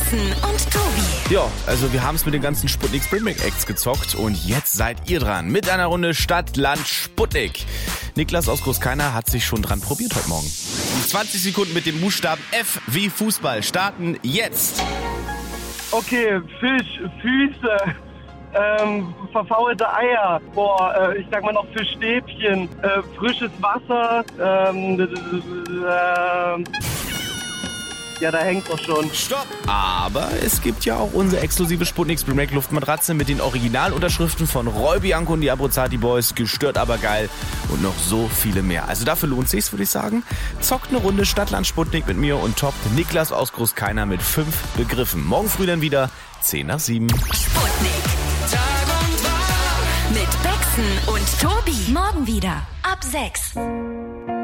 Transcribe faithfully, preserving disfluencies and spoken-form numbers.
Becksen und Tobi. Ja, also wir haben es mit den ganzen Sputnik Springback Acts gezockt und jetzt seid ihr dran mit einer Runde Stadt, Land, Sputnik. Niklas aus Großkeiner hat sich schon dran probiert heute Morgen. Die zwanzig Sekunden mit dem Buchstaben F wie Fußball starten jetzt. Okay, Fisch, Füße, ähm, verfaulte Eier, boah, äh, ich sag mal noch Fischstäbchen, äh, frisches Wasser, ähm, äh, ja, da hängt doch schon. Stopp! Aber es gibt ja auch unsere exklusive Sputnik Springback Luftmatratze mit den Originalunterschriften von Roy Bianco und die Abruzati Boys, gestört aber geil und noch so viele mehr. Also dafür lohnt sich's, würde ich sagen. Zockt eine Runde Stadtland Sputnik mit mir und toppt Niklas aus Großkeiner mit fünf Begriffen. Morgen früh dann wieder zehn nach sieben. Sputnik. Tag und Wach. Mit Becksen und Tobi. Morgen wieder ab sechs.